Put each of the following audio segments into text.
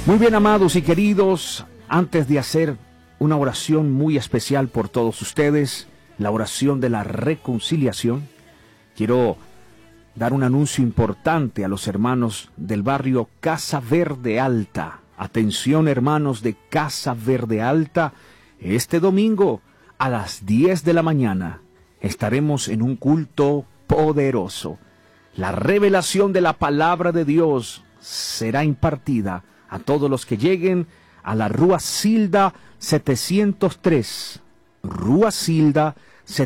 Muy bien, amados y queridos, antes de hacer una oración muy especial por todos ustedes, la oración de la reconciliación, quiero dar un anuncio importante a los hermanos del barrio Casa Verde Alta. Atención, hermanos de Casa Verde Alta, este domingo a las 10 de la mañana estaremos en un culto poderoso. La revelación de la palabra de Dios será impartida a todos los que lleguen a la Rua Silda 703, Rua Silda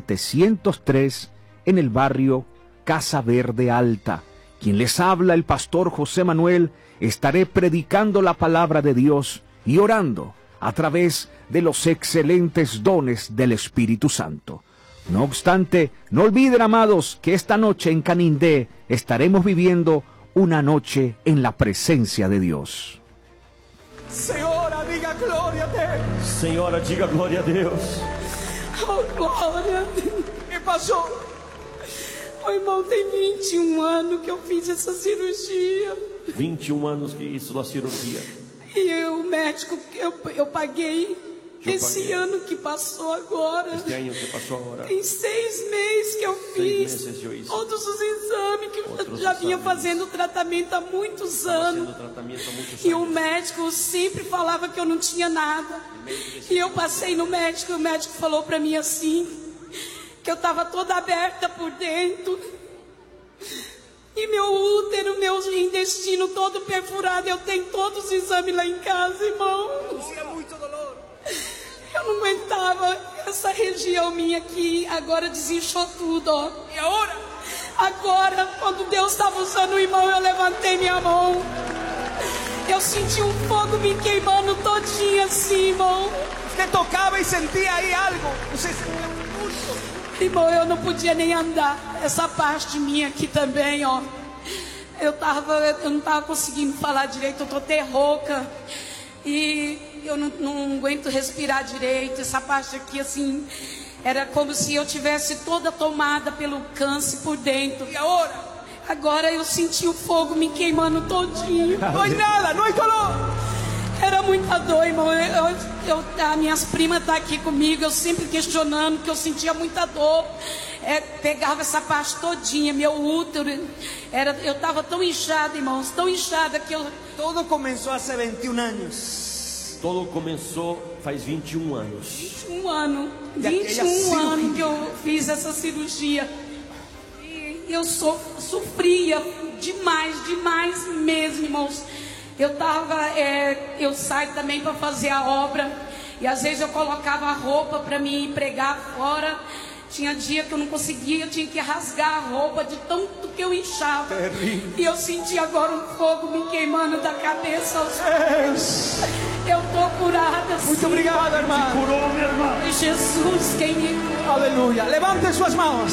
703, en el barrio Casa Verde Alta. Quien les habla, el pastor José Manuel, estaré predicando la palabra de Dios y orando a través de los excelentes dones del Espíritu Santo. No obstante, no olviden, amados, que esta noche en Canindé estaremos viviendo una noche en la presencia de Dios. Senhora, diga glória a Deus. Senhora, diga glória a Deus. Oh, glória. Me passou. Oh, irmão, tem 21 anos que eu fiz essa cirurgia. 21 anos que isso da cirurgia. E o médico, eu paguei. Esse ano que passou agora. Este ano que passou agora. Tem 6 meses que eu fiz. Todos os exames que eu já vinha fazendo tratamento há muitos anos. E o médico sempre falava que eu não tinha nada. E eu passei no médico e o médico falou para mim assim, que eu estava toda aberta por dentro. E meu útero, meu intestino todo perfurado. Eu tenho todos os exames lá em casa, irmão. Tinha muito dolor. Eu não aguentava essa região minha aqui. Agora desinchou tudo, ó. E agora? Agora, quando Deus estava usando o irmão, eu levantei minha mão. Eu senti um fogo me queimando todinho assim, irmão. Você tocava e sentia aí algo. Você sentia muito. Irmão, eu não podia nem andar. Essa parte minha aqui também, ó. Eu não estava conseguindo falar direito. Eu tô até rouca. E eu não aguento respirar direito. Essa parte aqui, assim, era como se eu tivesse toda tomada pelo câncer por dentro. E agora? Agora eu senti o fogo me queimando todinho. Não é nada, não é dolor. Era muita dor, irmão. As minhas primas estão aqui comigo. Eu sempre questionando, que eu sentia muita dor. Pegava essa parte todinha, meu útero. Eu estava tão inchada, irmãos, tão inchada que eu... Todo começou há 21 anos. Todo começou faz 21 anos. 21 anos. 21 anos que eu fiz essa cirurgia. E eu sofria demais mesmo, irmãos. Eu saio também para fazer a obra. E às vezes eu colocava a roupa para me pregar fora. Tinha dia que eu não conseguia, eu tinha que rasgar a roupa de tanto que eu inchava. E eu senti agora um fogo me queimando da cabeça aos pés. Eu tô curada. Muito obrigado, irmã. Te curou, minha irmã. Foi Jesus quem me curou. Aleluia. Levante suas mãos.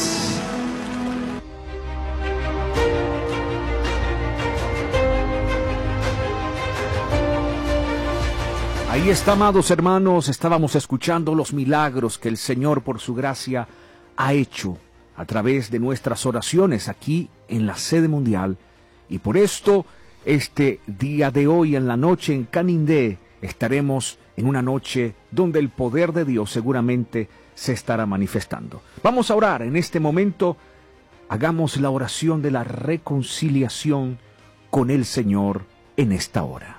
Ahí está, amados hermanos, estábamos escuchando los milagros que el Señor por su gracia ha hecho a través de nuestras oraciones aquí en la sede mundial. Y por esto, este día de hoy en la noche en Canindé, estaremos en una noche donde el poder de Dios seguramente se estará manifestando. Vamos a orar en este momento. Hagamos la oración de la reconciliación con el Señor en esta hora.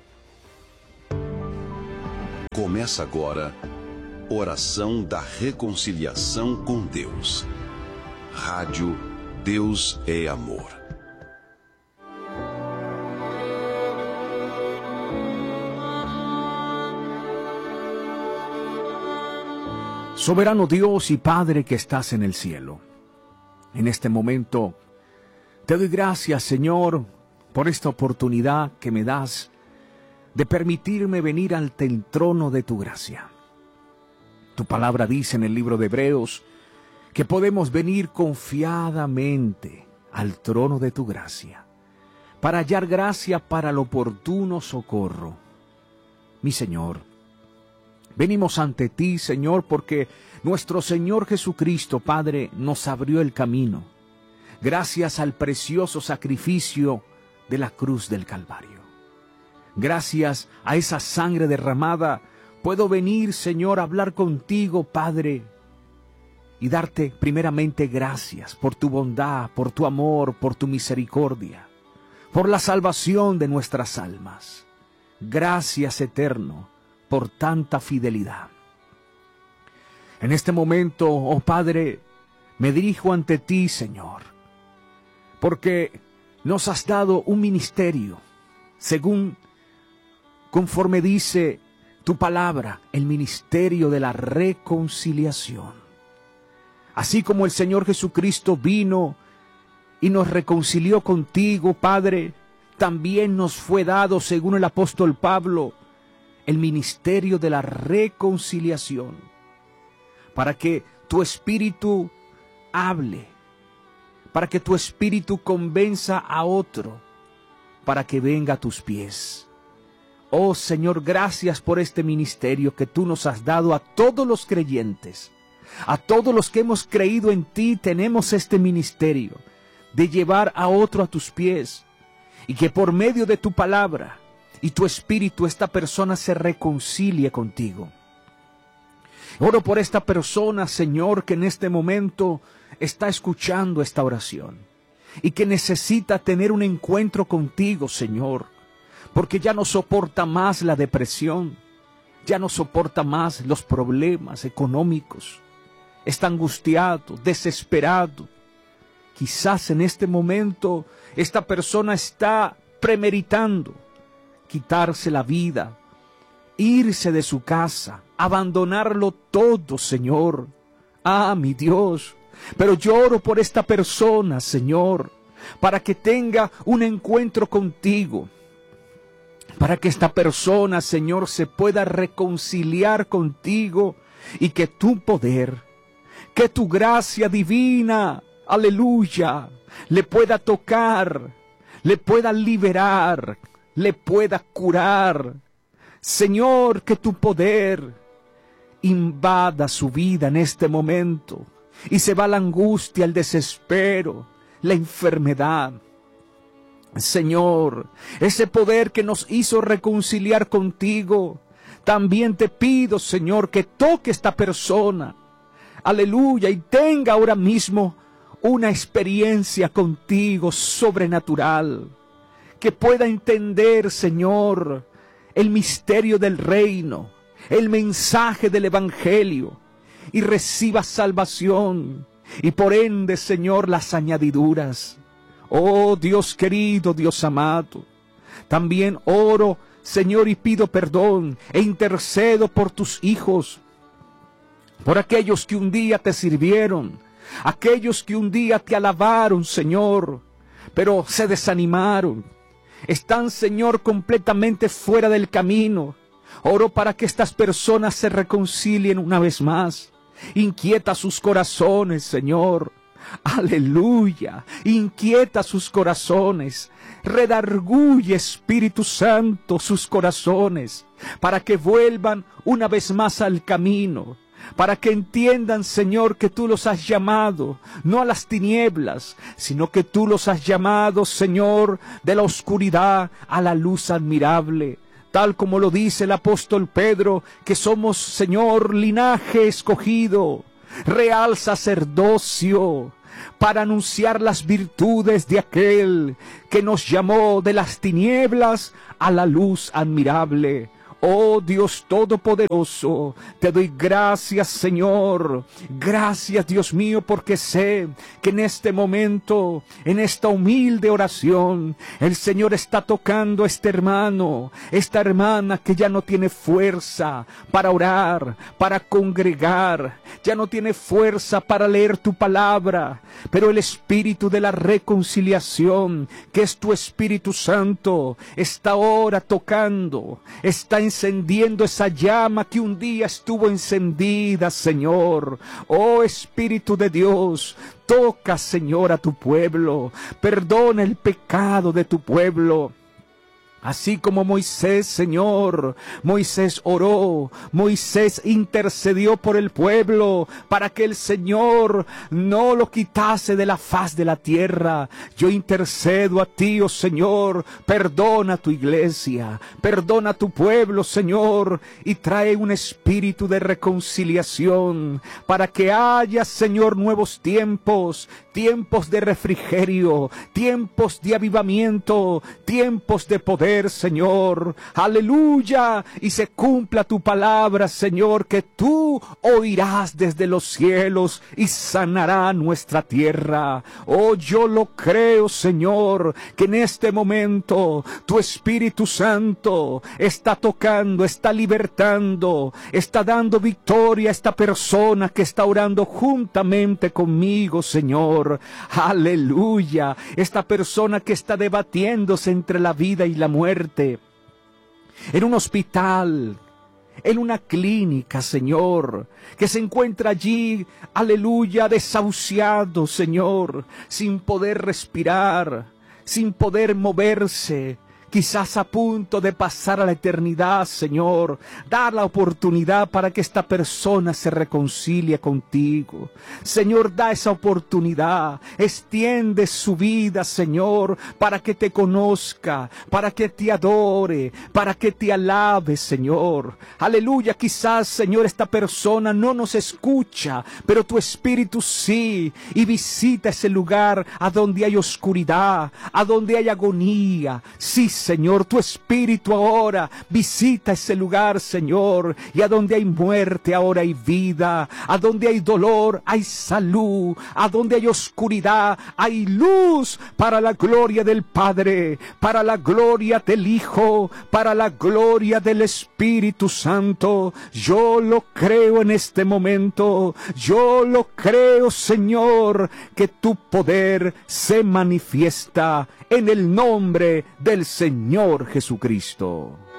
Começa agora, oração da reconciliação com Deus. Rádio Deus é Amor. Soberano Dios y Padre que estás en el cielo, en este momento te doy gracias, Señor, por esta oportunidad que me das de permitirme venir ante el trono de tu gracia. Tu palabra dice en el libro de Hebreos que podemos venir confiadamente al trono de tu gracia para hallar gracia para el oportuno socorro. Mi Señor, venimos ante ti, Señor, porque nuestro Señor Jesucristo, Padre, nos abrió el camino, gracias al precioso sacrificio de la cruz del Calvario. Gracias a esa sangre derramada, puedo venir, Señor, a hablar contigo, Padre, y darte primeramente gracias por tu bondad, por tu amor, por tu misericordia, por la salvación de nuestras almas. Gracias, Eterno, por tanta fidelidad. En este momento, oh Padre, me dirijo ante ti, Señor, porque nos has dado un ministerio, conforme dice tu palabra, el ministerio de la reconciliación. Así como el Señor Jesucristo vino y nos reconcilió contigo, Padre, también nos fue dado, según el apóstol Pablo, el ministerio de la reconciliación, para que tu Espíritu hable, para que tu Espíritu convenza a otro, para que venga a tus pies. Oh Señor, gracias por este ministerio que tú nos has dado a todos los creyentes. A todos los que hemos creído en ti tenemos este ministerio de llevar a otro a tus pies, y que por medio de tu palabra y tu Espíritu esta persona se reconcilie contigo. Oro por esta persona, Señor, que en este momento está escuchando esta oración y que necesita tener un encuentro contigo, Señor, porque ya no soporta más la depresión, ya no soporta más los problemas económicos, está angustiado, desesperado. Quizás en este momento esta persona está premeditando quitarse la vida, irse de su casa, abandonarlo todo, Señor. Ah, mi Dios, pero yo oro por esta persona, Señor, para que tenga un encuentro contigo, para que esta persona, Señor, se pueda reconciliar contigo y que tu poder, que tu gracia divina, aleluya, le pueda tocar, le pueda liberar, le pueda curar. Señor, que tu poder invada su vida en este momento y se va la angustia, el desespero, la enfermedad. Señor, ese poder que nos hizo reconciliar contigo, también te pido, Señor, que toque esta persona, aleluya, y tenga ahora mismo una experiencia contigo sobrenatural, que pueda entender, Señor, el misterio del reino, el mensaje del evangelio, y reciba salvación, y por ende, Señor, las añadiduras. Oh Dios querido, Dios amado, también oro, Señor, y pido perdón e intercedo por tus hijos, por aquellos que un día te sirvieron, aquellos que un día te alabaron, Señor, pero se desanimaron. Están, Señor, completamente fuera del camino. Oro para que estas personas se reconcilien una vez más. Inquieta sus corazones, Señor. Aleluya. Inquieta sus corazones. Redarguye, Espíritu Santo, sus corazones, para que vuelvan una vez más al camino. Para que entiendan, Señor, que tú los has llamado, no a las tinieblas, sino que tú los has llamado, Señor, de la oscuridad a la luz admirable. Tal como lo dice el apóstol Pedro, que somos, Señor, linaje escogido, real sacerdocio, para anunciar las virtudes de aquel que nos llamó de las tinieblas a la luz admirable. Oh Dios Todopoderoso, te doy gracias, Señor. Gracias, Dios mío, porque sé que en este momento, en esta humilde oración, el Señor está tocando a este hermano, esta hermana que ya no tiene fuerza para orar, para congregar, ya no tiene fuerza para leer tu palabra, pero el Espíritu de la reconciliación, que es tu Espíritu Santo, está ahora tocando, está encendiendo esa llama que un día estuvo encendida, Señor. Oh Espíritu de Dios, toca, Señor, a tu pueblo, perdona el pecado de tu pueblo. Así como Moisés, Señor, Moisés oró, Moisés intercedió por el pueblo para que el Señor no lo quitase de la faz de la tierra. Yo intercedo a ti, oh Señor, perdona a tu iglesia, perdona a tu pueblo, Señor, y trae un espíritu de reconciliación para que haya, Señor, nuevos tiempos, tiempos de refrigerio, tiempos de avivamiento, tiempos de poder, Señor, aleluya, y se cumpla tu palabra, Señor, que tú oirás desde los cielos y sanará nuestra tierra. Oh, yo lo creo, Señor, que en este momento tu Espíritu Santo está tocando, está libertando, está dando victoria a esta persona que está orando juntamente conmigo, Señor. Aleluya, esta persona que está debatiéndose entre la vida y la muerte, en un hospital, en una clínica, Señor, que se encuentra allí, aleluya, desahuciado, Señor, sin poder respirar, sin poder moverse, quizás a punto de pasar a la eternidad, Señor. Da la oportunidad para que esta persona se reconcilie contigo. Señor, da esa oportunidad. Extiende su vida, Señor, para que te conozca, para que te adore, para que te alabe, Señor. Aleluya, quizás, Señor, esta persona no nos escucha, pero tu Espíritu sí, y visita ese lugar a donde hay oscuridad, a donde hay agonía. Sí, Señor, tu Espíritu ahora visita ese lugar, Señor, y a donde hay muerte ahora hay vida, a donde hay dolor hay salud, a donde hay oscuridad hay luz, para la gloria del Padre, para la gloria del Hijo, para la gloria del Espíritu Santo. Yo lo creo en este momento, yo lo creo, Señor, que tu poder se manifiesta en el nombre del Señor Jesucristo.